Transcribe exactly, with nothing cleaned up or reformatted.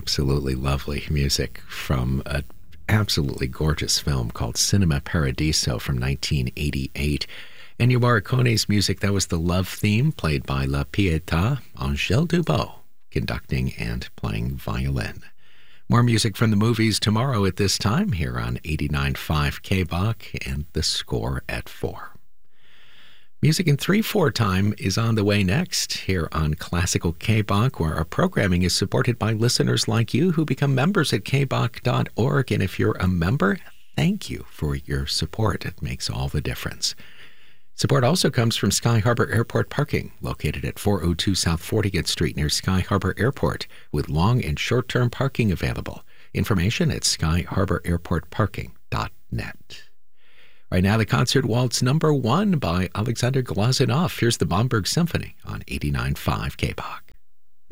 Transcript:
absolutely lovely music from an absolutely gorgeous film called Cinema Paradiso from nineteen eighty-eight. Ennio Morricone's music, that was the love theme played by La Pietà, Angèle Dubot, conducting and playing violin. More music from the movies tomorrow at this time here on eighty-nine point five K B O C and The Score at four. Music in three four time is on the way next here on Classical K B O C, where our programming is supported by listeners like you who become members at k b o c dot org. And if you're a member, thank you for your support. It makes all the difference. Support also comes from Sky Harbor Airport Parking, located at four oh two South fortieth Street near Sky Harbor Airport, with long and short-term parking available. Information at sky harbor airport parking dot net. Right now, the concert waltz number one by Alexander Glazunov. Here's the Bomberg Symphony on eighty-nine point five K B O C.